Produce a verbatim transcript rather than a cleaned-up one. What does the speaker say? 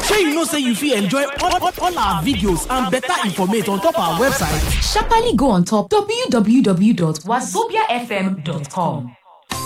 Shey you know say you fit enjoy all, all, all our videos and better information on top our website. Sharply go on top w w w dot wazobia f m dot com.